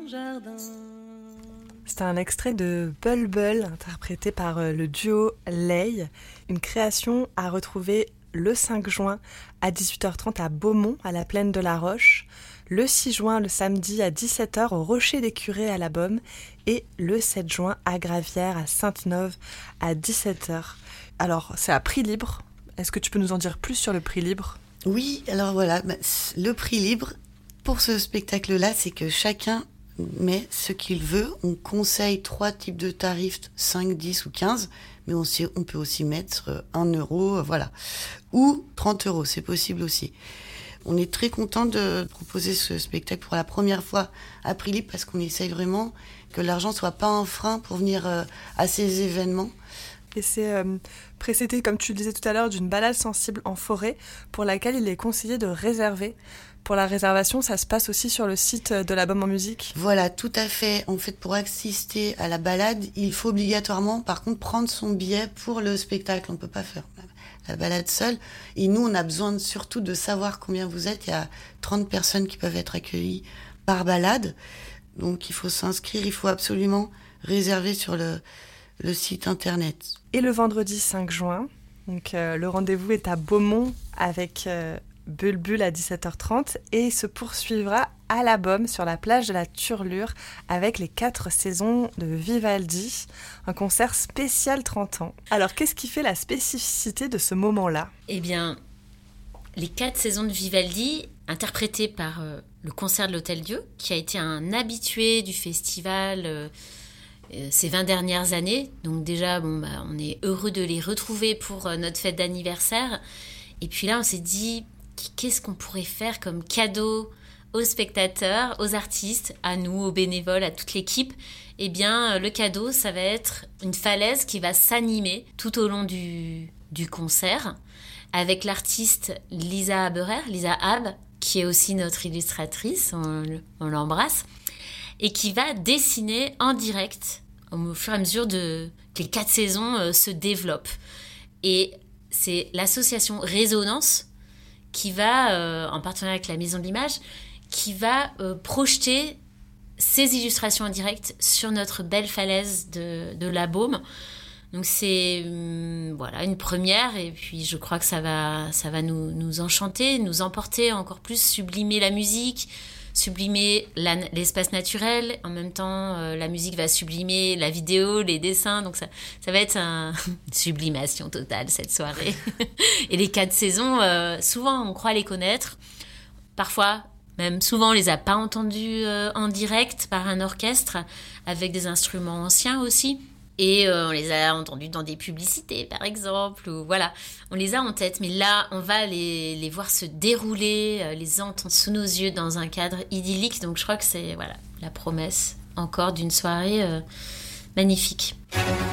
jardin. C'était un extrait de Bulbul, interprété par le duo Lay, une création à retrouver le 5 juin à 18h30 à Beaumont, à la Plaine de la Roche, le 6 juin, le samedi à 17h au Rocher des Curés à la Beaume et le 7 juin à Gravières, à Sainte-Neuve à 17h. Alors, c'est à prix libre. Est-ce que tu peux nous en dire plus sur le prix libre ? Oui, alors voilà, le prix libre pour ce spectacle-là, c'est que chacun met ce qu'il veut. On conseille 3 types de tarifs, 5, 10 ou 15, mais on peut aussi mettre 1 euro, voilà. Ou 30 euros, c'est possible aussi. On est très content de proposer ce spectacle pour la première fois à prix libre parce qu'on essaye vraiment que l'argent soit pas un frein pour venir à ces événements. Et c'est précédé, comme tu le disais tout à l'heure, d'une balade sensible en forêt pour laquelle il est conseillé de réserver. Pour la réservation, ça se passe aussi sur le site de la Beaume en musique. Voilà, tout à fait. En fait, pour assister à la balade, il faut obligatoirement, par contre, prendre son billet pour le spectacle. On peut pas faire la balade seule. Et nous, on a besoin surtout de savoir combien vous êtes. Il y a 30 personnes qui peuvent être accueillies par balade. Donc, il faut s'inscrire. Il faut absolument réserver sur le site internet. Et le vendredi 5 juin, donc, le rendez-vous est à Beaumont avec Bulbul à 17h30 et se poursuivra à la Beaume sur la plage de la Turlure avec les 4 saisons de Vivaldi, un concert spécial 30 ans. Alors qu'est-ce qui fait la spécificité de ce moment-là ? Eh bien, les 4 saisons de Vivaldi, interprétées par le concert de l'Hôtel-Dieu, qui a été un habitué du festival ces 20 dernières années. Donc déjà, on est heureux de les retrouver pour notre fête d'anniversaire. Et puis là, on s'est dit, qu'est-ce qu'on pourrait faire comme cadeau aux spectateurs, aux artistes, à nous, aux bénévoles, à toute l'équipe ? Eh bien, le cadeau, ça va être une falaise qui va s'animer tout au long du concert avec l'artiste Lisa Haberer, Lisa Hab, qui est aussi notre illustratrice, on l'embrasse, et qui va dessiner en direct au fur et à mesure que les 4 saisons se développent. Et c'est l'association Résonance qui va, en partenariat avec la Maison de l'Image, qui va projeter ces illustrations en direct sur notre belle falaise de la Beaume. Donc c'est une première, et puis je crois que ça va nous enchanter, nous emporter encore plus, sublimer la musique, sublimer l'espace naturel. En même temps, la musique va sublimer la vidéo, les dessins. Donc ça va être une sublimation totale cette soirée. Et les 4 saisons, souvent on croit les connaître. Parfois, même souvent on les a pas entendues en direct par un orchestre, avec des instruments anciens aussi. Et on les a entendus dans des publicités, par exemple. Ou voilà, on les a en tête. Mais là, on va les voir se dérouler, les entendre sous nos yeux dans un cadre idyllique. Donc je crois que c'est la promesse encore d'une soirée magnifique.